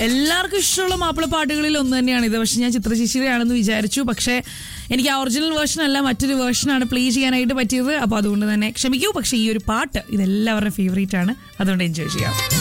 എല്ലാവർക്കും ഇഷ്ടമുള്ള മാപ്പിള പാട്ടുകളിൽ ഒന്ന് തന്നെയാണ് ഇത്. പക്ഷെ ഞാൻ ചിത്രചേച്ചിയുടെയാണെന്ന് വിചാരിച്ചു. പക്ഷേ എനിക്ക് ആ ഒറിജിനൽ വേർഷൻ അല്ല, മറ്റൊരു വേർഷനാണ് പ്ലേ ചെയ്യാനായിട്ട് പറ്റിയത്. അപ്പോൾ അതുകൊണ്ട് തന്നെ ക്ഷമിക്കൂ. പക്ഷേ ഈ ഒരു പാട്ട് ഇതെല്ലാവരുടെയും ഫേവറേറ്റ് ആണ്, അതുകൊണ്ട് എൻജോയ് ചെയ്യാം.